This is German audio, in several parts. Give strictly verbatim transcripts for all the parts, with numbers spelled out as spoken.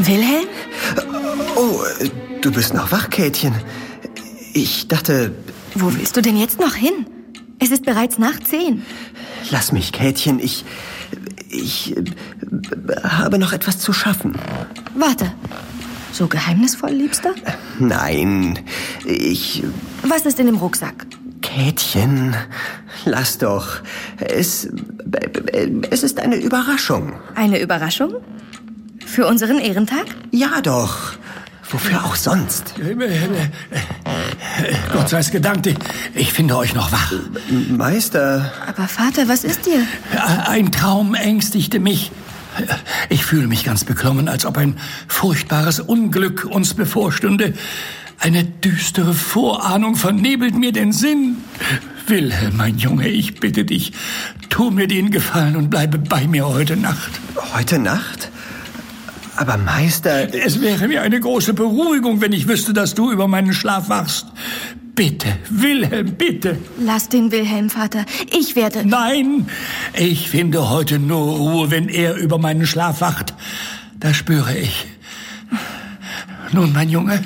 Wilhelm? Oh, du bist noch wach, Käthchen. Ich dachte... Wo willst du denn jetzt noch hin? Es ist bereits nach zehn. Lass mich, Käthchen. Ich... Ich habe noch etwas zu schaffen. Warte. So geheimnisvoll, Liebster? Nein, ich... Was ist in dem Rucksack? Käthchen, lass doch. Es... Es ist eine Überraschung. Eine Überraschung? Für unseren Ehrentag? Ja doch. Wofür auch sonst? Gott sei es gedankt, ich finde euch noch wach. Meister... Aber Vater, was ist dir? Ein Traum ängstigte mich. Ich fühle mich ganz beklommen, als ob ein furchtbares Unglück uns bevorstünde. Eine düstere Vorahnung vernebelt mir den Sinn. Wilhelm, mein Junge, ich bitte dich, tu mir den Gefallen und bleibe bei mir heute Nacht. Heute Nacht? Aber Meister... Es wäre mir eine große Beruhigung, wenn ich wüsste, dass du über meinen Schlaf wachst. Bitte, Wilhelm, bitte. Lass den Wilhelm, Vater. Ich werde... Nein, ich finde heute nur Ruhe, wenn er über meinen Schlaf wacht. Das spüre ich. Nun, mein Junge.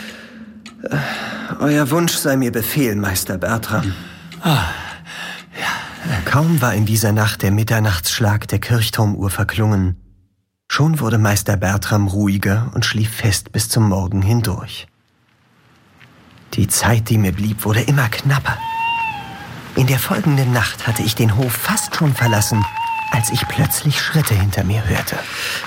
Euer Wunsch sei mir Befehl, Meister Bertram. Ah, ja. Kaum war in dieser Nacht der Mitternachtsschlag der Kirchturmuhr verklungen, schon wurde Meister Bertram ruhiger und schlief fest bis zum Morgen hindurch. Die Zeit, die mir blieb, wurde immer knapper. In der folgenden Nacht hatte ich den Hof fast schon verlassen, als ich plötzlich Schritte hinter mir hörte.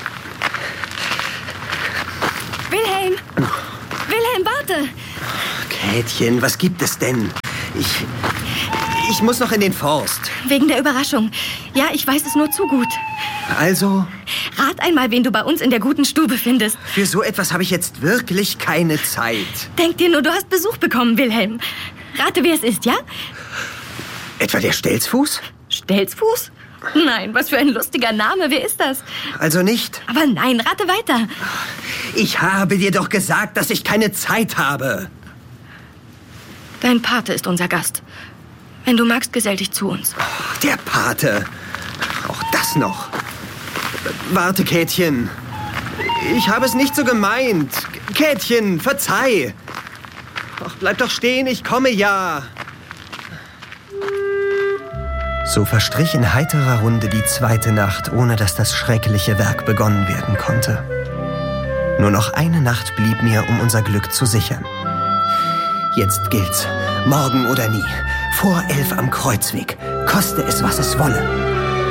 Wilhelm! Wilhelm, warte! Käthchen, was gibt es denn? Ich... Ich muss noch in den Forst. Wegen der Überraschung. Ja, ich weiß es nur zu gut. Also? Rat einmal, wen du bei uns in der guten Stube findest. Für so etwas habe ich jetzt wirklich keine Zeit. Denk dir nur, du hast Besuch bekommen, Wilhelm. Rate, wer es ist, ja? Etwa der Stelzfuß? Stelzfuß? Nein, was für ein lustiger Name. Wer ist das? Also nicht? Aber nein, rate weiter. Ich habe dir doch gesagt, dass ich keine Zeit habe. Dein Pate ist unser Gast. Wenn du magst, gesell dich zu uns. Oh, der Pate. Auch das noch. Warte, Käthchen. Ich habe es nicht so gemeint. Käthchen, verzeih. Ach, bleib doch stehen, ich komme ja. So verstrich in heiterer Runde die zweite Nacht, ohne dass das schreckliche Werk begonnen werden konnte. Nur noch eine Nacht blieb mir, um unser Glück zu sichern. Jetzt gilt's. Morgen oder nie. Vor elf am Kreuzweg. Koste es, was es wolle.